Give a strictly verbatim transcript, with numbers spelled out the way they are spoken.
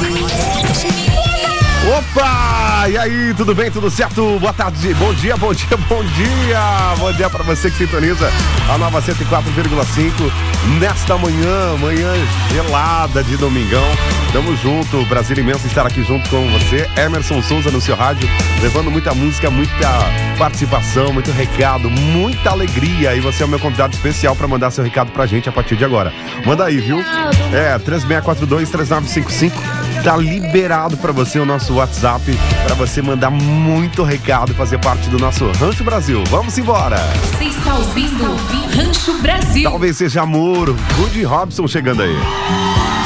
Opa! E aí, tudo bem? Tudo certo? Boa tarde, bom dia, bom dia, bom dia! Bom dia pra você que sintoniza a nova cento e quatro vírgula cinco nesta manhã, manhã gelada de domingão. Tamo junto, o prazer imenso estar aqui junto com você. Emerson Souza no seu rádio, levando muita música, muita participação, muito recado, muita alegria. E você é o meu convidado especial pra mandar seu recado pra gente a partir de agora. Manda aí, viu? É, três seis quatro dois, três nove cinco cinco. Tá liberado pra você o nosso WhatsApp, pra você mandar muito recado e fazer parte do nosso Rancho Brasil. Vamos embora! Você está ouvindo Rancho Brasil. Talvez seja Muro, Rudy Robson chegando aí.